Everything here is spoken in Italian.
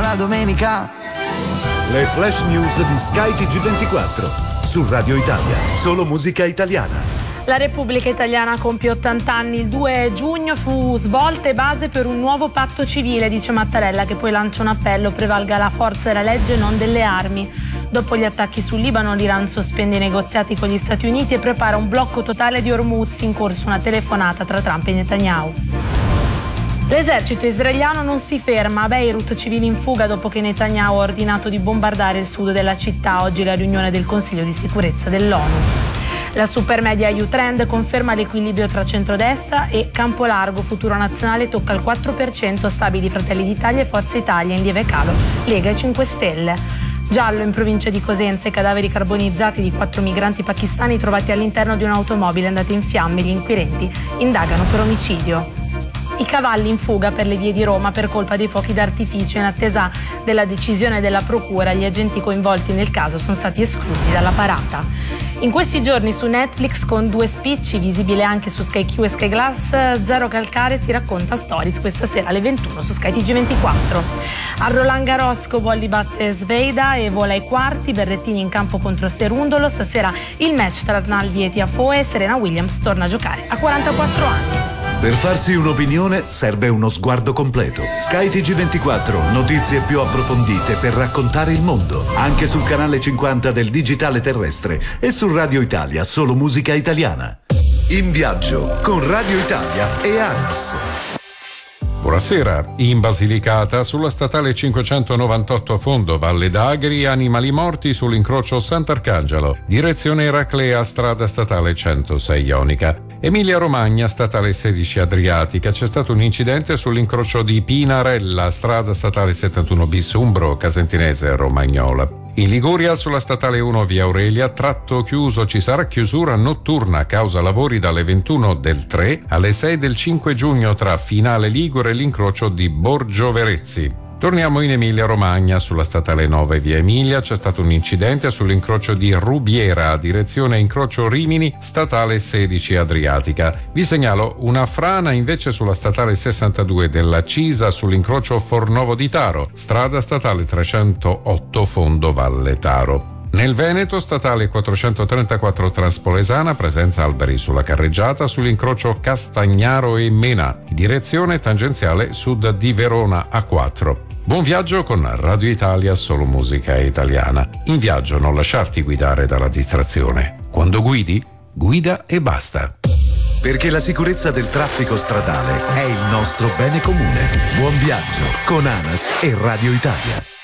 la domenica. Le flash news di Sky TG24 su Radio Italia, solo musica italiana. La Repubblica Italiana compie 80 anni. Il 2 giugno fu svolta e base per un nuovo patto civile, dice Mattarella, che poi lancia un appello: prevalga la forza e la legge, non delle armi. Dopo gli attacchi sul Libano, l'Iran sospende i negoziati con gli Stati Uniti e prepara un blocco totale di Hormuz, in corso una telefonata tra Trump e Netanyahu. L'esercito israeliano non si ferma. A Beirut civili in fuga dopo che Netanyahu ha ordinato di bombardare il sud della città. Oggi la riunione del Consiglio di sicurezza dell'ONU. La Supermedia U-Trend conferma l'equilibrio tra centrodestra e campo largo. Futuro Nazionale tocca il 4%, stabili Fratelli d'Italia e Forza Italia, in lieve calo Lega e 5 Stelle. Giallo in provincia di Cosenza, i cadaveri carbonizzati di 4 migranti pakistani trovati all'interno di un'automobile andata in fiamme. Gli inquirenti indagano per omicidio. I cavalli in fuga per le vie di Roma per colpa dei fuochi d'artificio. In attesa della decisione della procura, gli agenti coinvolti nel caso sono stati esclusi dalla parata. In questi giorni su Netflix, con 2 spicci, visibile anche su Sky Q e Sky Glass, Zero Calcare si racconta Stories, questa sera alle 21 su Sky TG24. A Roland Garros, Cobolli batte Sveida e vola ai quarti, Berrettini in campo contro Serundolo. Stasera il match tra Arnaldi e Tiafoe e Serena Williams torna a giocare a 44 anni. Per farsi un'opinione serve uno sguardo completo. Sky TG24, notizie più approfondite per raccontare il mondo. Anche sul canale 50 del digitale terrestre e su Radio Italia, solo musica italiana. In viaggio con Radio Italia e ANAS. Buonasera. In Basilicata, sulla statale 598 Fondo Valle d'Agri, animali morti sull'incrocio Sant'Arcangelo, direzione Eraclea, strada statale 106 Ionica. Emilia Romagna, statale 16 Adriatica, c'è stato un incidente sull'incrocio di Pinarella, strada statale 71 bis Umbro, Casentinese, Romagnola. In Liguria, sulla statale 1 via Aurelia, tratto chiuso, ci sarà chiusura notturna a causa lavori dalle 21 del 3 alle 6 del 5 giugno tra Finale Ligure e l'incrocio di Borgio Verezzi. Torniamo in Emilia Romagna, sulla statale 9 via Emilia c'è stato un incidente sull'incrocio di Rubiera, direzione incrocio Rimini, statale 16 Adriatica. Vi segnalo una frana invece sulla statale 62 della Cisa sull'incrocio Fornovo di Taro, strada statale 308 Fondo Valle Taro. Nel Veneto, statale 434 Transpolesana, presenza alberi sulla carreggiata sull'incrocio Castagnaro e Mena, direzione tangenziale sud di Verona A4. Buon viaggio con Radio Italia, solo musica italiana. In viaggio non lasciarti guidare dalla distrazione. Quando guidi, guida e basta. Perché la sicurezza del traffico stradale è il nostro bene comune. Buon viaggio con ANAS e Radio Italia.